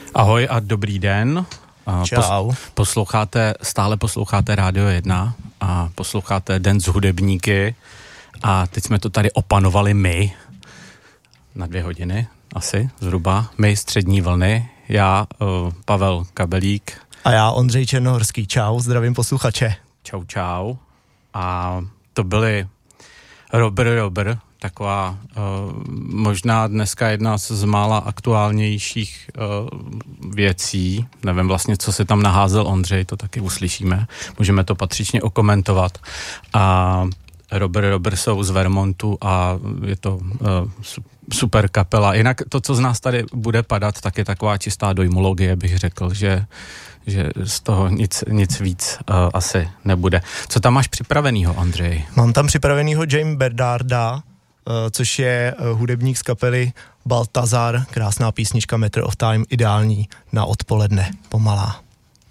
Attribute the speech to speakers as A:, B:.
A: Ahoj a dobrý den.
B: Čau.
A: Stále posloucháte Rádio 1 a posloucháte Den s hudebníky a teď jsme to tady opanovali my na 2 hodiny asi zhruba. My střední vlny, já Pavel Kabelík.
B: A já Ondřej Černohorský. Čau, zdravím posluchače.
A: Čau. A to byly Robr, taková možná dneska jedna z mála aktuálnějších věcí. Nevím vlastně, co se tam naházel Ondřej, to taky uslyšíme. Můžeme to patřičně okomentovat. A Robr jsou z Vermontu a je to super kapela. Jinak to, co z nás tady bude padat, tak je taková čistá dojmologie, bych řekl, že z toho nic víc asi nebude. Co tam máš připravenýho, Ondřej?
B: Mám tam připravenýho Jamie Bernarda, což je hudebník z kapely Baltazar, krásná písnička Matter of Time, ideální na odpoledne, pomalá.